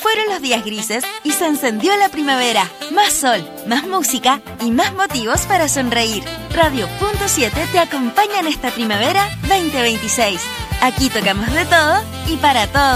fueron los días grises y se encendió la primavera. Más sol, más música y más motivos para sonreír. Radio Punto 7 te acompaña en esta primavera 2026. Aquí tocamos de todo y para todos.